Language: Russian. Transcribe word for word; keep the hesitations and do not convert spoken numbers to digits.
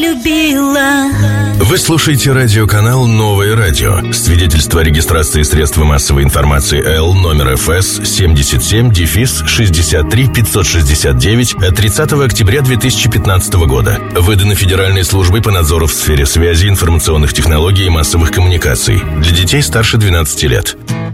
любила. Вы слушаете радиоканал «Новое радио». Свидетельство о регистрации средства массовой информации Л номер эф эс семьдесят семь шестьдесят три пятьсот шестьдесят девять от тридцатого октября две тысячи пятнадцатого года. Выдано Федеральной службой по надзору в сфере связи, информационных технологий и массовых коммуникаций. Для детей старше двенадцати лет.